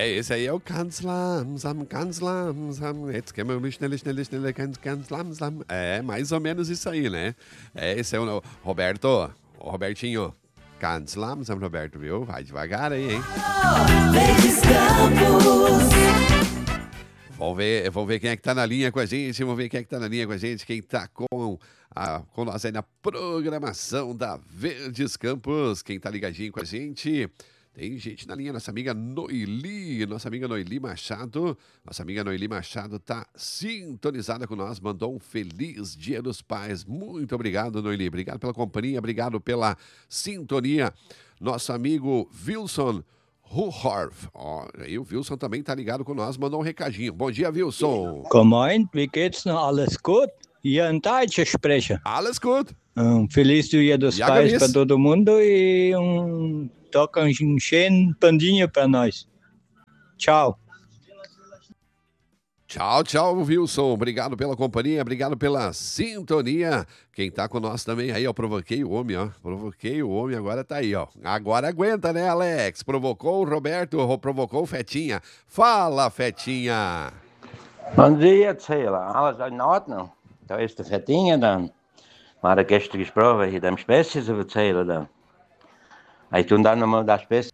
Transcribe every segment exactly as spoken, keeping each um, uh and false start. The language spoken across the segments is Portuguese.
É, esse aí é o ganz langsam, ganz langsam. Jetzt gehen wir schnell, schnell, schnell, ganz, ganz langsam. É, mais ou menos isso aí, né? É, esse é o Roberto, o Robertinho. Ganz langsam, Roberto, viu? Vai devagar aí, hein? Vamos ver, vamos ver quem é que tá na linha com a gente, vamos ver quem é que tá na linha com a gente, quem tá com, a, com nós aí na programação da Verdes Campos, quem tá ligadinho com a gente. Tem gente na linha, nossa amiga Noeli, nossa amiga Noeli Machado, nossa amiga Noeli Machado tá sintonizada com nós, mandou um feliz Dia dos Pais. Muito obrigado, Noeli, obrigado pela companhia, obrigado pela sintonia. Nosso amigo Wilson Ruhorf, ó, aí o Wilson também tá ligado com nós, mandou um recadinho. Bom dia, Wilson. Moin, wie geht's noch? Alles gut? Hier ein Deutscher Sprecher. Alles gut. Um feliz Dia dos Ja, Pais gewiss. para todo mundo e um toca um cheio pandinha para nós. Tchau. Tchau, tchau, Wilson. Obrigado pela companhia, obrigado pela sintonia. Quem tá com nós também aí, ó, provoquei o homem, ó. Provoquei o homem, agora tá aí, ó. Agora aguenta, né, Alex? Provocou o Roberto, provocou o Fetinha. Fala, Fetinha. Bom dia, Taylor. Alles in Ordnung? Da ist der Fetinha dann. Wir haben gestern gesprochen, hier dem Späßchen zu erzählen dann. Aí tu dá numa das peças.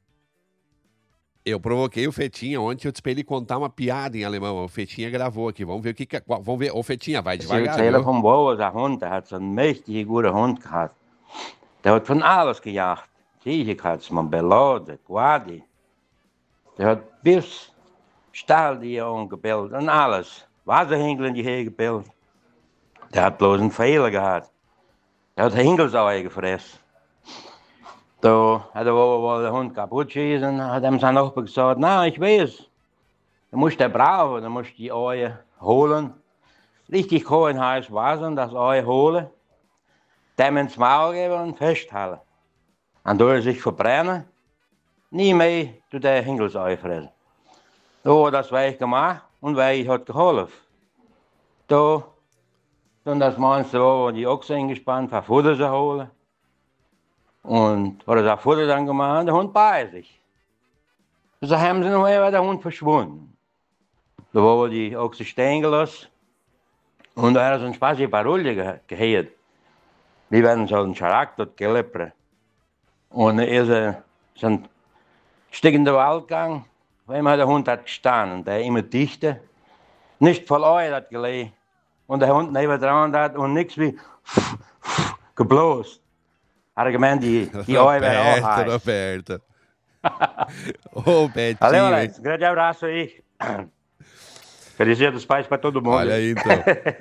Eu provoquei o Fetinha ontem, eu disse pra ele contar uma piada em alemão. O Fetinha gravou aqui. Vamos ver o que que... Vamos ver. Ô, Fetinha, vai devagar, Taylor viu? vom Bauer, der Hund, der hat so einen mächtig guten Hund gehabt. Der hat von alles gejagt. Ziege gehabt, man Belode, Guadi. Der hat bis Stahl die Jungen gebildet und alles. Wasserhängel in die Hege gebildet. Der hat bloß einen Fehler gehabt. Der hat Hingelsauer gefressen. Da hat er wohl der Hund kaputt schießen, hat ihm sein Nachbar gesagt, na, ich weiß, du musst den brauchen, du musst die Eier holen, richtig kochen heiß Wasser und das Ei holen, dem ins Maul geben und festhalten. Und da er sich verbrennen, nie mehr zu der Hingelsei fressen. Da hat das Weich gemacht und Weich hat geholfen. Da, dann das meinst du, wo die Ochse eingespannt, für Futter zu holen. Und hat er das Futter dann gemacht und der Hund bei sich. So haben sie noch mal, war der Hund verschwunden. Da war die Ochse stehen gelassen und da hat er so ein spaßige Parolie ge gehört. Wie werden so ein Scharak dort geleppert. Und er ist äh, so ein Stück in den Wald gegangen, weil immer der Hund hat gestanden, der immer dichter, nicht voll Eier hat gelegt. Und der Hund neben dran hat und nichts wie geblost. Hat er gemeint, die, die Eier wären auch heiß. Roberto. Ô, Betinho. Valeu, Alex. Grande abraço aí. Feliz Dia dos Pais para todo mundo. Olha aí, então.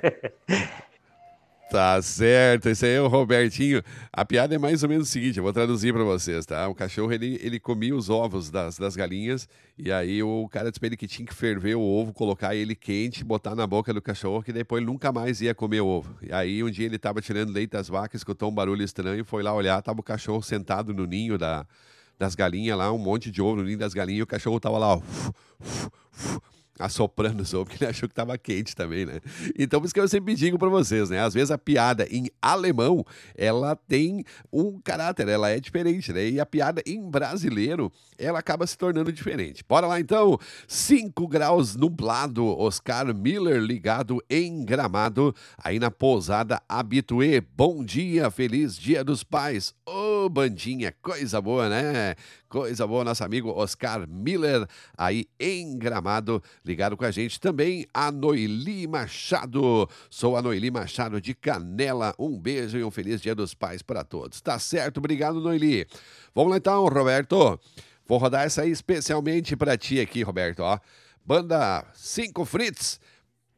Tá certo, esse aí é o Robertinho. A piada é mais ou menos o seguinte, eu vou traduzir pra vocês, tá? O cachorro, ele, ele comia os ovos das, das galinhas, e aí o cara disse pra ele que tinha que ferver o ovo, colocar ele quente, botar na boca do cachorro, que depois ele nunca mais ia comer ovo. E aí um dia ele tava tirando leite das vacas, escutou um barulho estranho, foi lá olhar, tava o cachorro sentado no ninho da, das galinhas lá, um monte de ovo no ninho das galinhas, e o cachorro tava lá, ó, assoprando os ovos, porque ele achou que estava quente também, né? Então, por isso que eu sempre digo para vocês, né? Às vezes a piada em alemão, ela tem um caráter, ela é diferente, né? E a piada em brasileiro, ela acaba se tornando diferente. Bora lá, então. cinco graus nublado, Oscar Miller ligado em Gramado, aí na pousada Habitué. Bom dia, feliz Dia dos Pais. Ô, bandinha, coisa boa, né? Coisa boa, nosso amigo Oscar Miller, aí em Gramado, ligado com a gente. Também a Noeli Machado. Sou a Noeli Machado de Canela. Um beijo e um feliz Dia dos Pais para todos. Tá certo? Obrigado, Noeli. Vamos lá então, Roberto. Vou rodar essa aí especialmente para ti aqui, Roberto. Ó. Banda Cinco Fritz.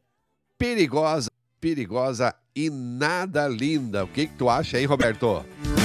Perigosa, perigosa e nada linda. O que que tu acha aí, Roberto?